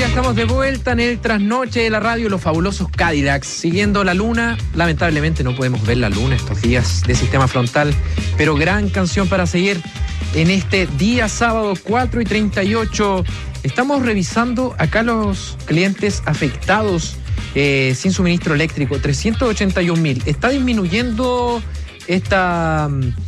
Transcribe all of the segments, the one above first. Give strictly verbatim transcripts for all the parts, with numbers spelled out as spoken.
ya estamos de vuelta en el trasnoche de la radio Los Fabulosos Cadillacs, siguiendo la luna. Lamentablemente no podemos ver la luna estos días de sistema frontal, pero gran canción para seguir en este día sábado cuatro y treinta y ocho. Estamos revisando acá los clientes afectados eh, sin suministro eléctrico, trescientos ochenta y un mil. Está disminuyendo esta,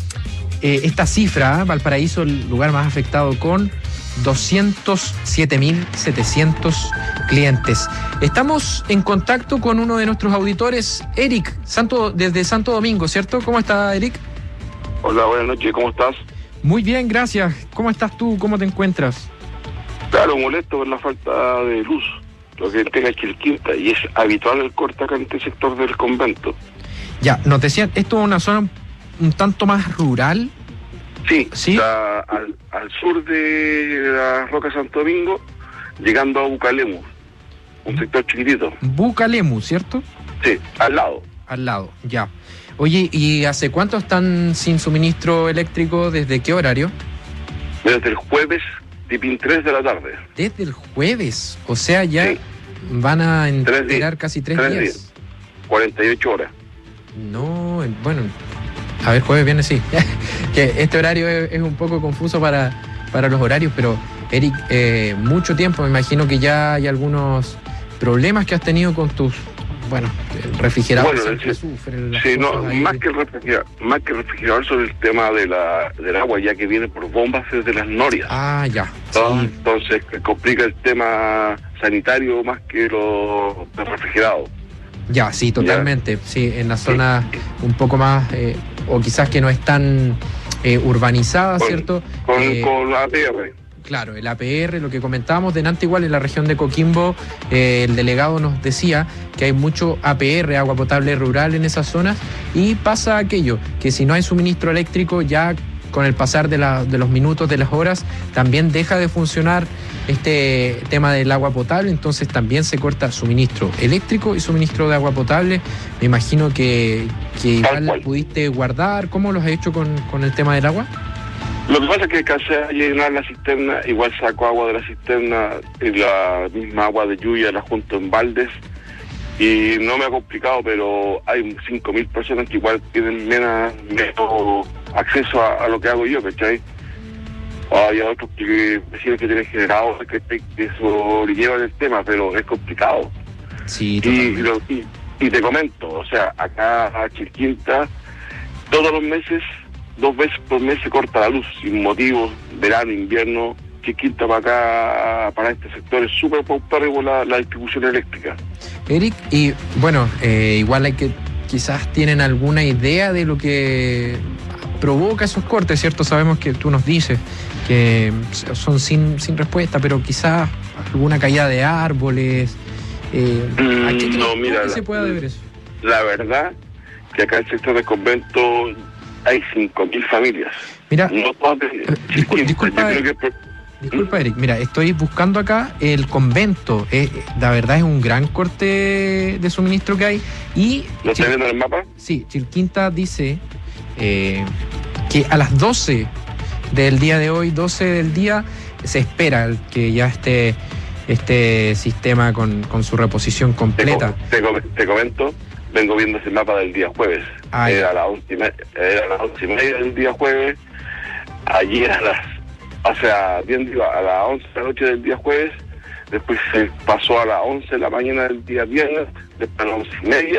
eh, esta cifra, ¿eh? Valparaíso, el lugar más afectado, con doscientos siete mil setecientos clientes. Estamos en contacto con uno de nuestros auditores, Eric, Santo, desde Santo Domingo, ¿cierto? ¿Cómo está, Eric? Hola, buenas noches, ¿cómo estás? Muy bien, gracias. ¿Cómo estás tú? ¿Cómo te encuentras? Claro, molesto por la falta de luz, lo que entrega Chilquinta, y es habitual el corte acá en este sector del convento. Ya, nos decían, esto es una zona un tanto más rural. Sí, ¿Sí? Está al, al sur de la Roca Santo Domingo, llegando a Bucalemu, un sector chiquitito. Bucalemu, ¿cierto? Sí, al lado. Al lado, ya. Oye, ¿y hace cuánto están sin suministro eléctrico? ¿Desde qué horario? Desde el jueves, tipín tres de la tarde. Desde el jueves, o sea, ya Sí. van a entregar días, casi tres, tres días. días. cuarenta y ocho horas. No, bueno, a ver, jueves, viernes, sí. Que este horario es, es un poco confuso para, para los horarios, pero Eric, eh, mucho tiempo, me imagino que ya hay algunos problemas que has tenido con tus, bueno, el refrigerador Bueno, siempre sí, sufre las Sí, no, cosas ahí. más que el refrigerador, más que el refrigerador sobre el tema de la, del agua, ya que viene por bombas desde las norias. Ah, ya. Entonces, Sí. entonces complica el tema sanitario más que lo del refrigerado. Ya, sí, totalmente. Sí, en la zona un poco más, eh, o quizás que no es tan eh, urbanizada, Con- ¿cierto? Con, Eh, con la A P R. Claro, el A P R, lo que comentábamos delante, igual en la región de Coquimbo, eh, el delegado nos decía que hay mucho A P R, agua potable rural, en esas zonas, y pasa aquello, que si no hay suministro eléctrico, ya con el pasar de, la, de los minutos, de las horas, también deja de funcionar este tema del agua potable, entonces también se corta suministro eléctrico y suministro de agua potable. Me imagino que, que Tal igual cual. pudiste guardar. ¿Cómo los has hecho con, con el tema del agua? Lo que pasa es que alcancé a llenar la cisterna, igual saco agua de la cisterna y la misma agua de lluvia la junto en baldes, y no me ha complicado, pero hay cinco mil personas que igual tienen menos, menos acceso a, a lo que hago yo, ¿cachai? Hay otros que vecinos que tienen generadores que, que sobrellevan el tema, pero es complicado. Sí, Y, totalmente. lo- y, y te comento, o sea, acá a Chilquinta, todos los meses, dos veces por mes se corta la luz, sin motivo, verano, invierno. Chilquinta para acá, para este sector, es súper paupérrimo la, la distribución eléctrica. Eric, y bueno, eh, igual hay que, quizás tienen alguna idea de lo que provoca esos cortes, ¿cierto? Sabemos que tú nos dices que son sin, sin respuesta, pero quizás alguna caída de árboles. Eh, ¿A qué crees no, tú mira, que la- se pueda deber eso? La verdad que acá en el sector del convento hay cinco mil familias. Mira, No todas de discul- Chilquinta. disculpa, Yo creo que es por- disculpa, Eric, mira, estoy buscando acá el convento. Eh, la verdad es un gran corte de suministro que hay. Y ¿Lo estás viendo en el mapa? sí, Chilquinta dice eh, que a las doce del día de hoy, doce del día, se espera que ya esté este sistema con, con su reposición Te, completa. com- te, com- te comento, vengo viendo ese mapa del día jueves. Ah, ya. era, a las once y me- era a las once y media del día jueves. Ayer a las, o sea, bien digo, a las once de la noche del día jueves. Después se pasó a las once de la mañana del día viernes. Después a las once y media.